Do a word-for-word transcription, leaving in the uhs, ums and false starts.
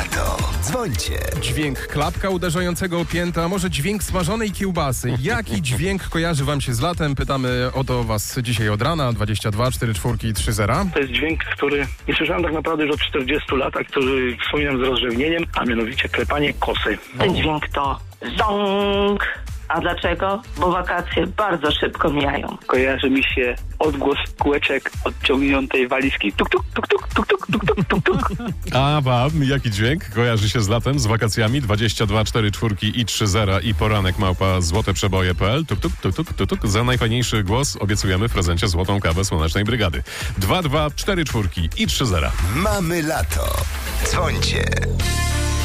lato. Dzwońcie. Dźwięk klapka uderzającego o piętę, a może dźwięk smażonej kiełbasy. Jaki dźwięk kojarzy wam się z latem? Pytamy o to was dzisiaj od rana. dwadzieścia dwa cztery cztery trzy zero. To jest dźwięk, który nie słyszałem tak naprawdę już od czterdziestu lat, a który wspominam z rozrzewnieniem, a mianowicie klepanie kosy. Ten dźwięk to ząg. A dlaczego? Bo wakacje bardzo szybko mijają. Kojarzy mi się odgłos kółeczek odciągniętej walizki. Tuk, tuk, tuk, tuk, tuk, tuk, tuk, tuk, tuk, tuk. A wam jaki dźwięk kojarzy się z latem, z wakacjami? dwadzieścia dwa cztery cztery i trzy zero i poranek małpa złoteprzeboje kropka p l. Tuk, tuk, tuk, tuk, tuk, tuk. Za najfajniejszy głos obiecujemy w prezencie złotą kawę Słonecznej Brygady. dwa dwa cztery cztery i trzy zero. Mamy lato. Dzwońcie.